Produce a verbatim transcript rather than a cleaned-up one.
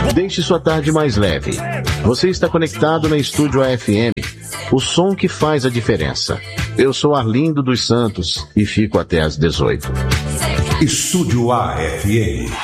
Deixe sua tarde mais leve. Você está conectado na Estúdio A F M, o som que faz a diferença. Eu sou Arlindo dos Santos e fico até às dezoito. Estúdio A F M.